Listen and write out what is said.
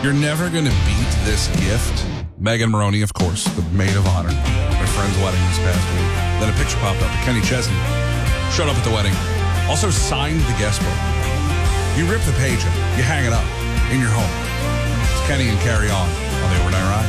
You're never going to beat this gift. Megan Maroney, of course, the maid of honor. My friend's wedding this past week. Then a picture popped up of Kenny Chesney. Showed up at the wedding. Also signed the guest book. You rip the page out. You hang it up in your home. It's Kenny and Carry On the Overnight Ride.